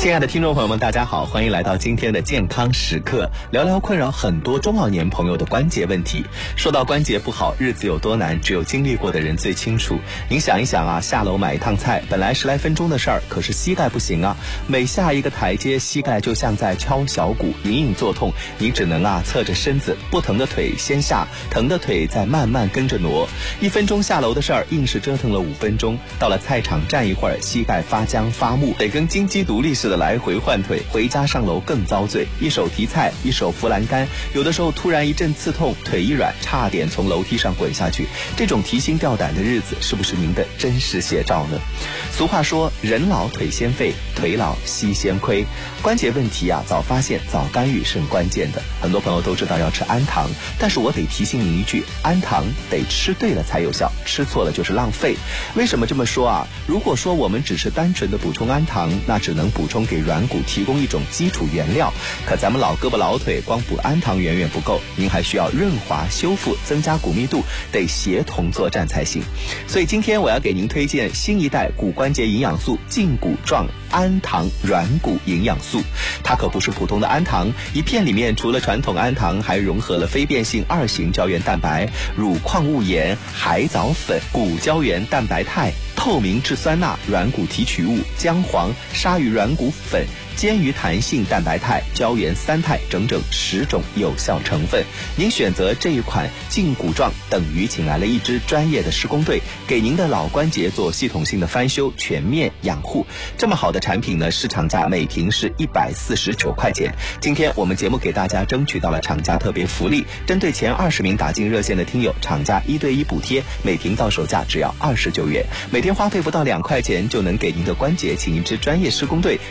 亲爱的听众朋友们，大家好，欢迎来到今天的健康时刻，聊聊困扰很多中老年朋友的关节问题。说到关节不好，日子有多难，只有经历过的人最清楚。您想一想啊，下楼买一趟菜，本来10来分钟的事儿，可是膝盖不行啊，每下一个台阶，膝盖就像在敲小鼓，隐隐作痛。您只能侧着身子，不疼的腿先下，疼的腿再慢慢跟着挪。1分钟下楼的事儿，硬是折腾了5分钟。到了菜场站一会儿，膝盖发僵发木，得跟金鸡独立似的来回换腿，回家上楼更遭罪，一手提菜，一手扶栏杆，有的时候突然一阵刺痛，腿一软，差点从楼梯上滚下去。这种提心吊胆的日子，是不是您的真实写照呢？俗话说，人老腿先废，腿老膝先亏。关节问题早发现早干预是很关键的。很多朋友都知道要吃氨糖，但是我得提醒您一句，氨糖得吃对了才有效，吃错了就是浪费。为什么这么说如果说我们只是单纯的补充氨糖，那只能补充给软骨提供一种基础原料，可咱们老胳膊老腿光补氨糖远远不够，您还需要润滑修复，增加骨密度，得协同作战才行。所以今天我要给您推荐新一代骨关节营养素胫骨状氨糖软骨营养素。它可不是普通的氨糖，一片里面除了传统氨糖，还融合了非变性2型胶原蛋白、乳矿物盐、海藻粉、骨胶原蛋白肽、透明质酸钠、软骨提取物、姜黄、鲨鱼软骨粉、坚鱼弹性蛋白肽、胶原3肽，整整10种有效成分。您选择这一款胫骨状，等于请来了一支专业的施工队，给您的老关节做系统性的翻修，全面养护。这么好的产品呢，市场价每瓶是149块钱。今天我们节目给大家争取到了厂家特别福利，针对前20名打进热线的听友，厂家1对1补贴，每瓶到手价只要29元，每天花费不到2块钱，就能给您的关节请一支专业施工队